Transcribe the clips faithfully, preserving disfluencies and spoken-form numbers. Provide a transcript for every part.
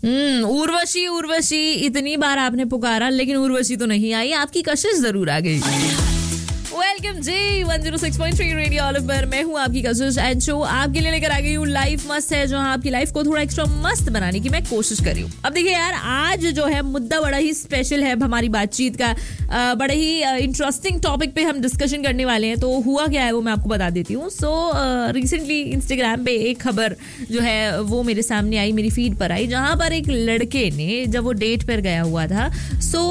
हम्म उर्वशी उर्वशी इतनी बार आपने पुकारा लेकिन उर्वशी तो नहीं आई, आपकी कशिश जरूर आ गई। वेलकम जी one zero six point three radio olive पर मैं हूँ आपकी कशिश एंड शो आपके लिए लेकर आ गई हूँ लाइफ मस्त है, जहाँ आपकी लाइफ को थोड़ा एक्स्ट्रा मस्त बनाने की मैं कोशिश कर रही हूँ। अब देखिए यार, आज जो है मुद्दा बड़ा ही स्पेशल है हमारी बातचीत का, आ, बड़े ही इंटरेस्टिंग टॉपिक पे हम डिस्कशन करने वाले हैं। तो हुआ क्या है वो मैं आपको बता देती हूँ। सो रिसेंटली इंस्टाग्राम पे एक खबर जो है वो मेरे सामने आई, मेरी फीड पर आई, जहाँ पर एक लड़के ने जब वो डेट पर गया हुआ था, सो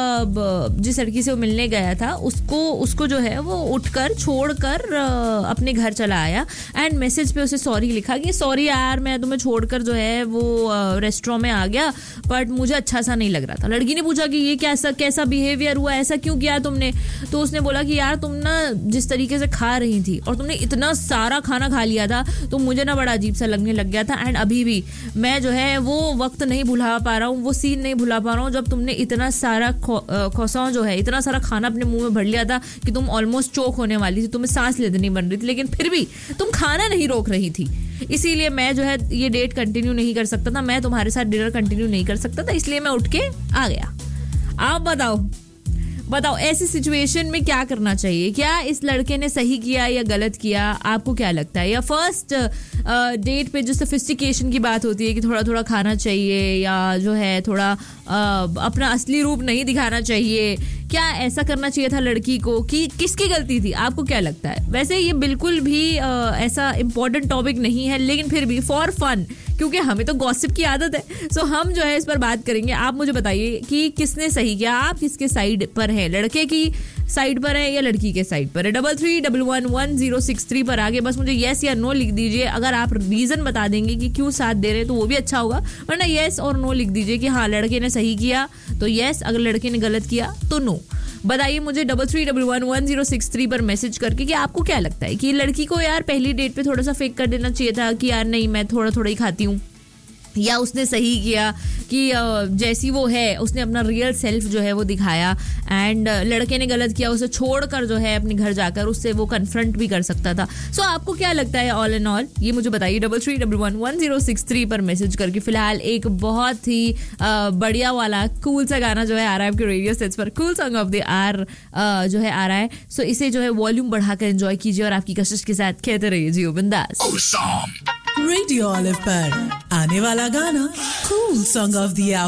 जिस लड़की से वो मिलने गया था उसको उसको जो है वो उठकर छोड़कर अपने घर चला आया एंड मैसेज पे उसे सॉरी लिखा कि सॉरी यार मैं तुम्हें छोड़कर जो है वो रेस्टोरेंट में आ गया बट मुझे अच्छा सा नहीं लग रहा था। लड़की ने पूछा कि ये कैसा कैसा बिहेवियर हुआ, ऐसा क्यों किया तुमने? तो उसने बोला कि यार तुम ना जिस तरीके से खा रही थी और तुमने इतना सारा खाना खा लिया था तो मुझे ना बड़ा अजीब सा लगने लग गया था एंड अभी भी मैं जो है वो वक्त नहीं भुला पा रहा हूँ, वो सीन नहीं भुला पा रहा हूँ जब तुमने इतना सारा खोसा जो है इतना सारा खाना अपने मुंह में भर लिया था कि तुम ऑलमोस्ट चोक होने वाली थी, तुम्हें सांस लेनी नहीं बन रही थी, लेकिन फिर भी तुम खाना नहीं रोक रही थी। इसीलिए मैं जो है ये डेट कंटिन्यू नहीं कर सकता था, मैं तुम्हारे साथ डिनर कंटिन्यू नहीं कर सकता था, इसलिए मैं उठ के आ गया। आप बताओ बताओ ऐसी सिचुएशन में क्या करना चाहिए? क्या इस लड़के ने सही किया या गलत किया? आपको क्या लगता है? या फर्स्ट डेट पे जो सोफिस्टिकेशन की बात होती है कि थोड़ा थोड़ा खाना चाहिए या जो है थोड़ा uh, अपना असली रूप नहीं दिखाना चाहिए, क्या ऐसा करना चाहिए था लड़की को? कि किसकी गलती थी? आपको क्या लगता है? वैसे ये बिल्कुल भी uh, ऐसा इम्पोर्टेंट टॉपिक नहीं है, लेकिन फिर भी फॉर फन, क्योंकि हमें तो गॉसिप की आदत है, सो हम जो है इस पर बात करेंगे। आप मुझे बताइए कि किसने सही किया, आप किसके साइड पर हैं, लड़के की साइड पर है या लड़की के साइड पर है? Double three double one one zero six three पर आगे बस मुझे येस या नो लिख दीजिए। अगर आप रीजन बता देंगे कि क्यों साथ दे रहे हैं तो वो भी अच्छा होगा, वरना येस और नो लिख दीजिए कि हाँ लड़के ने सही किया तो येस, अगर लड़के ने गलत किया तो नो। बताइए मुझे double three double one one zero six three पर मैसेज करके कि आपको क्या लगता है कि लड़की को यार पहली डेट पे थोड़ा सा फेक कर देना चाहिए था कि यार नहीं मैं थोड़ा थोड़ा ही खाती हूँ, या उसने सही किया कि जैसी वो है उसने अपना रियल सेल्फ जो है वो दिखाया एंड लड़के ने गलत किया, उसे छोड़कर जो है अपने घर जाकर उससे वो कन्फ्रंट भी कर सकता था। सो so, आपको क्या लगता है ऑल एंड ऑल, ये मुझे बताइए double three double one one zero six three पर मैसेज करके। फिलहाल एक बहुत ही बढ़िया वाला कूल सा गाना जो है आ रहा है आपके रेडियो सेट्स पर, cool song of the are जो है आ रहा है। सो so, इसे जो है वॉल्यूम बढ़ाकर एंजॉय कीजिए और आपकी कशिश के साथ कहते रहिए जियो बिंदास। रेडियो ऑलिव पर आने वाला गाना कूल सॉन्ग ऑफ द